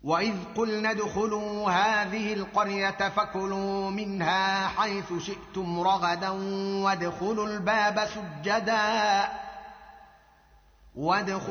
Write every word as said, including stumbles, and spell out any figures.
وإذ قلنا ادخلوا هذه القرية فكلوا منها حيث شئتم رغدا وادخلوا الباب سجدا